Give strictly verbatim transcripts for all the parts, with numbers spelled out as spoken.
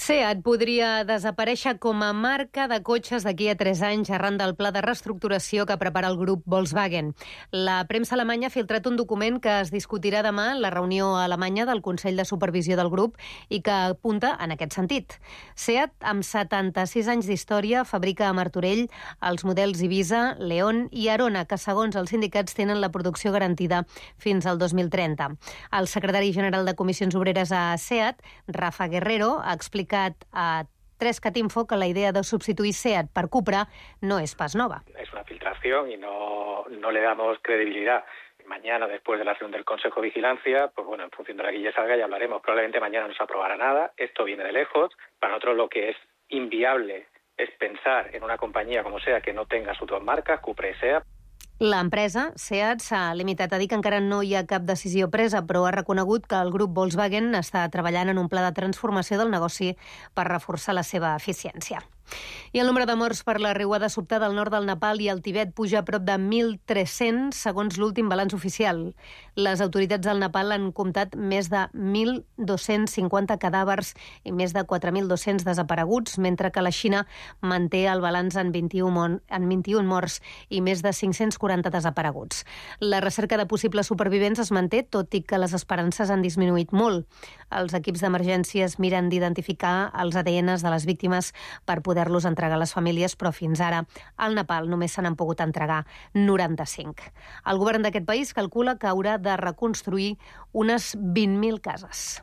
SEAT podria desaparèixer com a marca de cotxes d'aquí a tres anys arran del pla de reestructuració que prepara el grup Volkswagen. La premsa alemanya ha filtrat un document que es discutirà demà en la reunió alemanya del Consell de Supervisió del grup i que apunta en aquest sentit. SEAT, amb setanta-sis anys d'història, fabrica a Martorell els models Ibiza, León i Arona, que segons els sindicats tenen la producció garantida fins al dos mil trenta. El secretari general de Comissions Obreres a SEAT, Rafa Guerrero, ha explicat a tres cat info que la idea de substituir SEAT per Cupra no es pas nova. Es una filtración y no, no le damos credibilidad. Mañana, después de la reunión del Consejo de Vigilancia, pues bueno, en función de la que ya salga ya hablaremos. Probablemente mañana no se aprobará nada. Esto viene de lejos. Para nosotros lo que es inviable es pensar en una compañía como SEAT que no tenga sus dos marcas, Cupra y SEAT. L'empresa, SEAT, s'ha limitat a dir que encara no hi ha cap decisió presa, però ha reconegut que el grup Volkswagen està treballant en un pla de transformació del negoci per reforçar la seva eficiència. I el nombre de morts per la riuada sobtada al nord del Nepal i el Tibet puja a prop de mil tres-cents, segons l'últim balanç oficial. Les autoritats del Nepal han comptat més de mil dos-cents cinquanta cadàvers i més de quatre mil dos-cents desapareguts, mentre que la Xina manté el balanç en vint-i-un, en vint-i-un morts i més de cinc-cents quaranta desapareguts. La recerca de possibles supervivents es manté, tot i que les esperances han disminuït molt. Els equips d'emergències miren d'identificar els A D Ns de les víctimes per poder poder-los entregar a les famílies, però fins ara al Nepal només se n'han pogut entregar noranta-cinc. El govern d'aquest país calcula que haurà de reconstruir unes vint mil cases.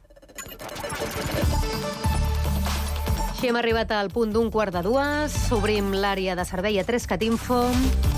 Així hem arribat al punt d'un quart de dues. Obrim l'àrea de servei a tres cat info.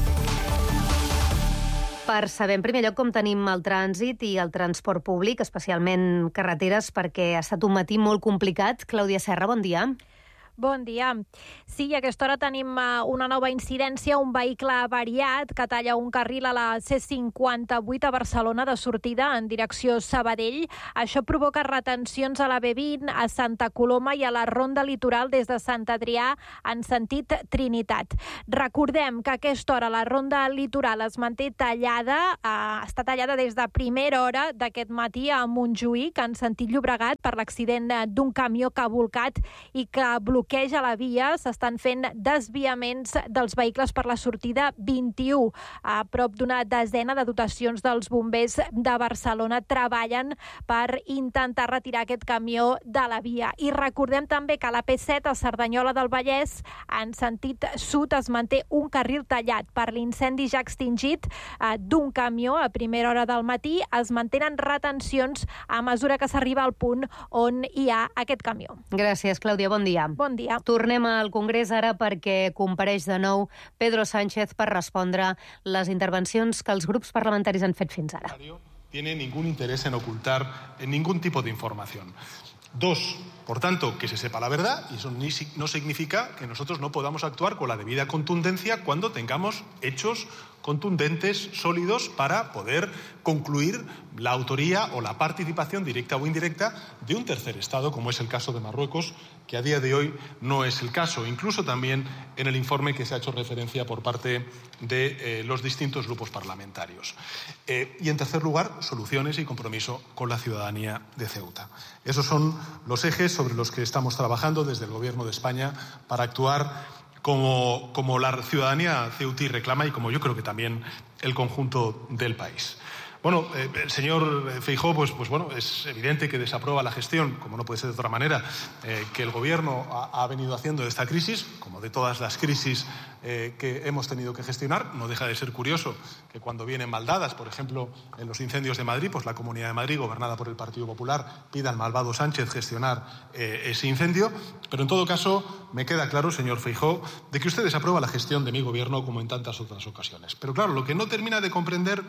Per saber, en primer lloc, com tenim el trànsit i el transport públic, especialment carreteres, perquè ha estat un matí molt complicat. Clàudia Serra, bon dia. Bon dia. Sí, a aquesta hora tenim una nova incidència, un vehicle avariat que talla un carril a la C cinquanta-vuit a Barcelona de sortida en direcció Sabadell. Això provoca retencions a la B vint, a Santa Coloma i a la Ronda Litoral des de Sant Adrià en sentit Trinitat. Recordem que a aquesta hora la Ronda Litoral es manté tallada, eh, està tallada des de primera hora d'aquest matí a Montjuïc, en sentit Llobregat, per l'accident d'un camió que ha volcat i que bloqueja bloqueja la via. S'estan fent desviaments dels vehicles per la sortida vint-i-u. A prop d'una desena de dotacions dels bombers de Barcelona treballen per intentar retirar aquest camió de la via. I recordem també que a la P set, a Cerdanyola del Vallès, en sentit sud, es manté un carril tallat per l'incendi ja extingit eh, d'un camió a primera hora del matí. Es mantenen retencions a mesura que s'arriba al punt on hi ha aquest camió. Gràcies, Clàudia. Bon dia. Bon dia. Tornem al Congrés ara perquè compareix de nou Pedro Sánchez per respondre les intervencions que els grups parlamentaris han fet fins ara. Tiene ningún interés en ocultar ningún tipo de información. Dos, por tanto, que se sepa la verdad, y eso no significa que nosotros no podamos actuar con la debida contundencia cuando tengamos hechos contundentes, sólidos, para poder concluir la autoría o la participación directa o indirecta de un tercer Estado, como es el caso de Marruecos, que a día de hoy no es el caso, incluso también en el informe que se ha hecho referencia por parte de eh, los distintos grupos parlamentarios. Eh, y en tercer lugar, soluciones y compromiso con la ciudadanía de Ceuta. Esos son los ejes sobre los que estamos trabajando desde el Gobierno de España para actuar Como, como la ciudadanía ceutí reclama y como yo creo que también el conjunto del país. Bueno, eh, el señor Feijóo, pues, pues bueno, es evidente que desaprueba la gestión, como no puede ser de otra manera, eh, que el Gobierno ha, ha venido haciendo de esta crisis, como de todas las crisis eh, que hemos tenido que gestionar. No deja de ser curioso que cuando vienen mal dadas, por ejemplo, en los incendios de Madrid, pues la Comunidad de Madrid, gobernada por el Partido Popular, pida al malvado Sánchez gestionar eh, ese incendio. Pero en todo caso, me queda claro, señor Feijóo, de que usted desaprueba la gestión de mi Gobierno como en tantas otras ocasiones. Pero claro, lo que no termina de comprender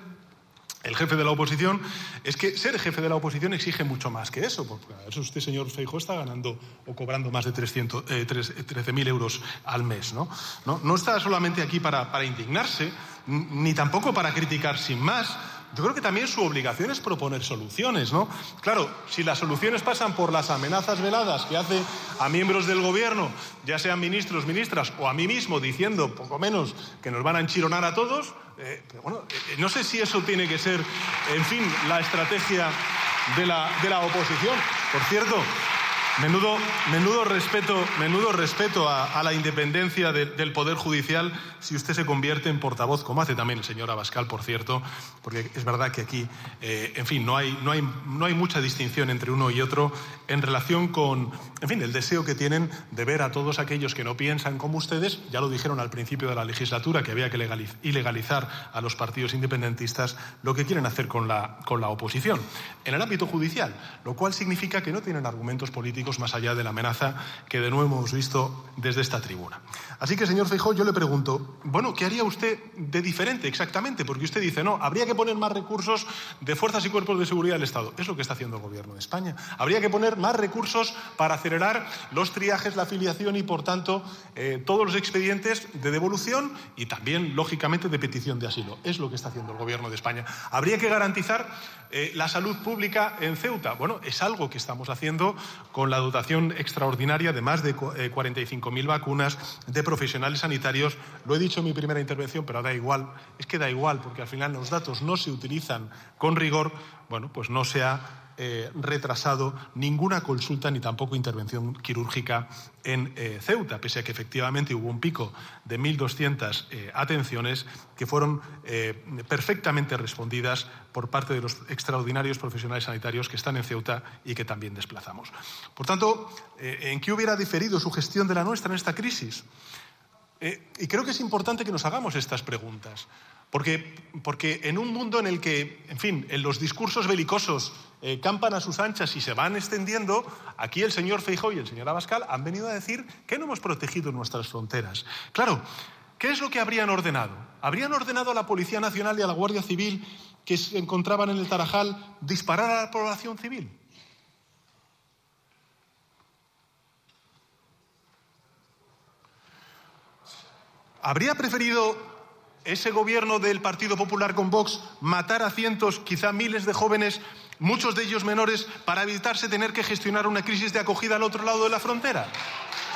el jefe de la oposición es que ser jefe de la oposición exige mucho más que eso, porque a eso usted, señor Feijóo, está ganando o cobrando más de trescientos, eh, trece mil euros al mes, ¿no? No, no está solamente aquí para, para indignarse, ni tampoco para criticar sin más. Yo creo que también su obligación es proponer soluciones, ¿no? Claro, si las soluciones pasan por las amenazas veladas que hace a miembros del Gobierno, ya sean ministros, ministras, o a mí mismo diciendo, poco menos, que nos van a enchironar a todos, eh, pero bueno, eh, no sé si eso tiene que ser, en fin, la estrategia de la, de la oposición. Por cierto, Menudo, menudo respeto, menudo respeto a, a la independencia de, del Poder Judicial si usted se convierte en portavoz, como hace también el señor Abascal, por cierto, porque es verdad que aquí, eh, en fin, no hay, no, hay, no hay mucha distinción entre uno y otro en relación con, en fin, el deseo que tienen de ver a todos aquellos que no piensan como ustedes. Ya lo dijeron al principio de la legislatura, que había que legaliz- ilegalizar a los partidos independentistas, lo que quieren hacer con la, con la oposición en el ámbito judicial, lo cual significa que no tienen argumentos políticos más allá de la amenaza que de nuevo hemos visto desde esta tribuna. Así que, señor Feijóo, yo le pregunto, bueno, ¿qué haría usted de diferente exactamente? Porque usted dice, no, habría que poner más recursos de fuerzas y cuerpos de seguridad del Estado. Es lo que está haciendo el Gobierno de España. Habría que poner más recursos para acelerar los triajes, la afiliación y, por tanto, eh, todos los expedientes de devolución y también, lógicamente, de petición de asilo. Es lo que está haciendo el Gobierno de España. Habría que garantizar eh, la salud pública en Ceuta. Bueno, es algo que estamos haciendo con la dotación extraordinaria de más de cuarenta y cinco mil vacunas, de profesionales sanitarios. Lo he dicho en mi primera intervención, pero da igual. Es que da igual, porque al final los datos no se utilizan con rigor. Bueno, pues no se ha eh, retrasado ninguna consulta ni tampoco intervención quirúrgica en eh, Ceuta, pese a que efectivamente hubo un pico de mil doscientas eh, atenciones que fueron eh, perfectamente respondidas por parte de los extraordinarios profesionales sanitarios que están en Ceuta y que también desplazamos. Por tanto, eh, ¿en qué hubiera diferido su gestión de la nuestra en esta crisis? Eh, y creo que es importante que nos hagamos estas preguntas. Porque, porque en un mundo en el que, en fin, en los discursos belicosos eh, campan a sus anchas y se van extendiendo, aquí el señor Feijóo y el señor Abascal han venido a decir que no hemos protegido nuestras fronteras. Claro, ¿qué es lo que habrían ordenado? ¿Habrían ordenado a la Policía Nacional y a la Guardia Civil que se encontraban en el Tarajal disparar a la población civil? ¿Habría preferido ese gobierno del Partido Popular con Vox matar a cientos, quizá miles de jóvenes, muchos de ellos menores, para evitarse tener que gestionar una crisis de acogida al otro lado de la frontera?